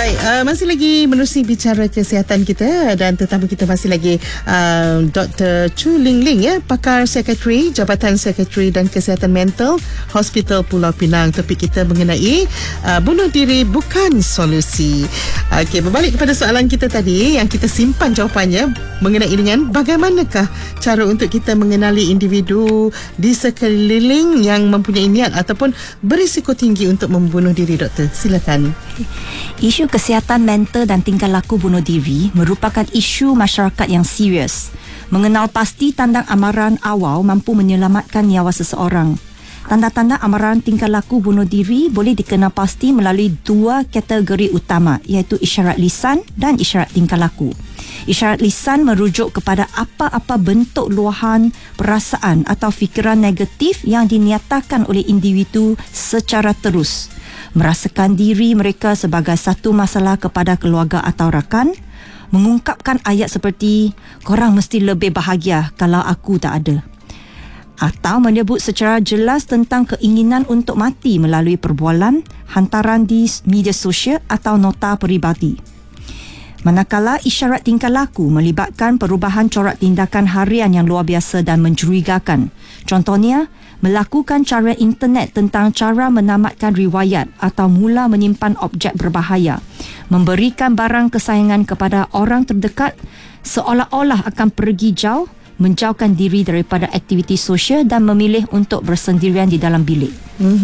Baik, masih lagi menerusi bicara kesihatan kita dan tetamu kita masih lagi Dr. Chu Ling Ling, ya, pakar sekretari Jabatan Sekretari dan Kesihatan Mental Hospital Pulau Pinang. Topik kita mengenai bunuh diri bukan solusi. Okey, berbalik kepada soalan kita tadi yang kita simpan jawapannya mengenai dengan bagaimanakah cara untuk kita mengenali individu di sekeliling yang mempunyai niat ataupun berisiko tinggi untuk membunuh diri, doktor. Silakan. Isu kesihatan mental dan tingkah laku bunuh diri merupakan isu masyarakat yang serius. Mengenal pasti tanda amaran awal mampu menyelamatkan nyawa seseorang. Tanda-tanda amaran tingkah laku bunuh diri boleh dikenal pasti melalui dua kategori utama, iaitu isyarat lisan dan isyarat tingkah laku. Isyarat lisan merujuk kepada apa-apa bentuk luahan, perasaan atau fikiran negatif yang dinyatakan oleh individu secara terus. Merasakan diri mereka sebagai satu masalah kepada keluarga atau rakan, mengungkapkan ayat seperti korang mesti lebih bahagia kalau aku tak ada, atau menyebut secara jelas tentang keinginan untuk mati melalui perbualan, hantaran di media sosial atau nota peribadi. Manakala isyarat tingkah laku melibatkan perubahan corak tindakan harian yang luar biasa dan mencurigakan. Contohnya, melakukan cara internet tentang cara menamatkan riwayat atau mula menyimpan objek berbahaya, memberikan barang kesayangan kepada orang terdekat seolah-olah akan pergi jauh, menjauhkan diri daripada aktiviti sosial dan memilih untuk bersendirian di dalam bilik.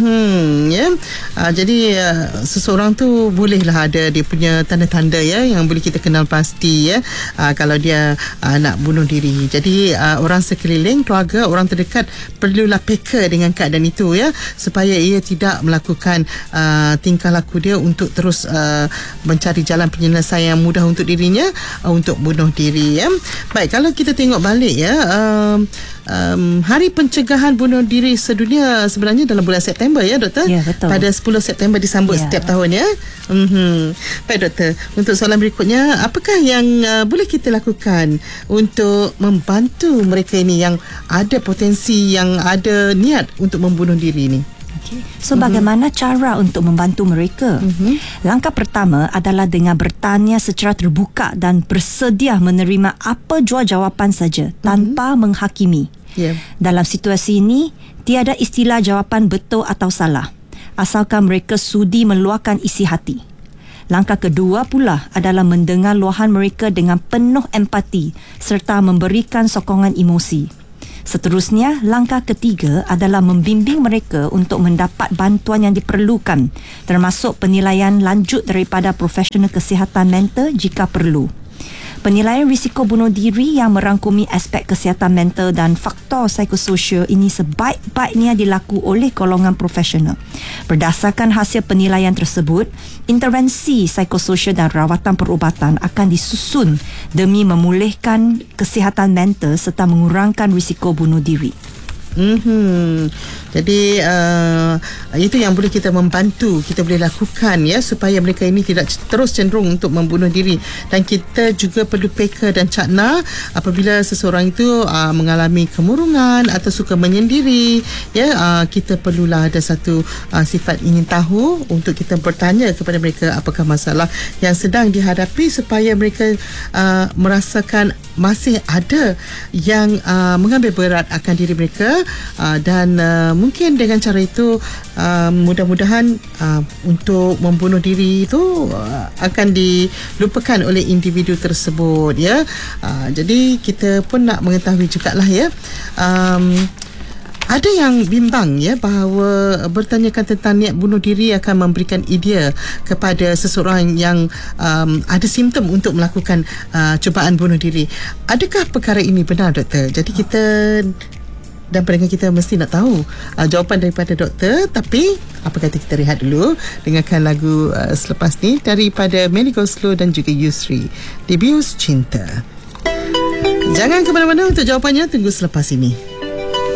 Jadi seseorang tu bolehlah ada dia punya tanda-tanda, ya, yang boleh kita kenal pasti, ya, kalau dia nak bunuh diri. Jadi orang sekeliling, keluarga, orang terdekat perlulah peka dengan keadaan itu, ya, supaya ia tidak melakukan tingkah laku dia untuk terus mencari jalan penyelesaian yang mudah untuk dirinya untuk bunuh diri, ya. Baik, kalau kita tengok balik, ya, Hari Pencegahan Bunuh Diri Sedunia sebenarnya dalam bulan September, ya, doktor? Ya, betul. Pada 10 September disambut setiap tahun, ya. Baik, doktor, untuk soalan berikutnya, apakah yang boleh kita lakukan untuk membantu mereka ini yang ada potensi, yang ada niat untuk membunuh diri ini? So, bagaimana cara untuk membantu mereka? Langkah pertama adalah dengan bertanya secara terbuka dan bersedia menerima apa jua jawapan saja tanpa menghakimi. Dalam situasi ini, tiada istilah jawapan betul atau salah, asalkan mereka sudi meluahkan isi hati. Langkah kedua pula adalah mendengar luahan mereka dengan penuh empati serta memberikan sokongan emosi. Seterusnya, langkah ketiga adalah membimbing mereka untuk mendapat bantuan yang diperlukan, termasuk penilaian lanjut daripada profesional kesihatan mental jika perlu. Penilaian risiko bunuh diri yang merangkumi aspek kesihatan mental dan faktor psikososial ini sebaik-baiknya dilaku oleh golongan profesional. Berdasarkan hasil penilaian tersebut, intervensi psikososial dan rawatan perubatan akan disusun demi memulihkan kesihatan mental serta mengurangkan risiko bunuh diri. Jadi itu yang boleh kita membantu, kita boleh lakukan, ya, supaya mereka ini tidak terus cenderung untuk membunuh diri. Dan kita juga perlu peka dan cakna apabila seseorang itu mengalami kemurungan atau suka menyendiri, ya, kita perlulah ada satu sifat ingin tahu untuk kita bertanya kepada mereka apakah masalah yang sedang dihadapi, supaya mereka merasakan masih ada yang mengambil berat akan diri mereka, dan mungkin dengan cara itu mudah-mudahan untuk membunuh diri itu akan dilupakan oleh individu tersebut, ya. Jadi kita pun nak mengetahui jugalah, ya, ada yang bimbang, ya, bahawa bertanyakan tentang niat bunuh diri akan memberikan idea kepada seseorang yang ada simptom untuk melakukan cubaan bunuh diri. Adakah perkara ini benar, doktor? Jadi kita dan pendengar kita mesti nak tahu jawapan daripada doktor. Tapi apa kata kita rehat dulu, dengarkan lagu selepas ni daripada Melly Goslow dan juga Yusri, Debius Cinta. Jangan ke mana-mana untuk jawapannya, tunggu selepas ini.